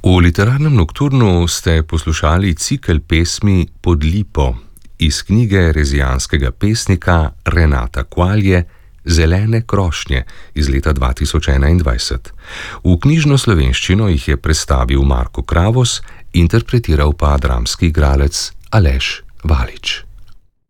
V literarnem nokturnu ste poslušali cikel pesmi Pod lipo iz knjige rezijanskega pesnika Renata Qualje Zelene krošnje iz leta 2021. V knjižno slovenščino jih je prestavil Marko Kravos, interpretiral pa dramski igralec Aleš Valič.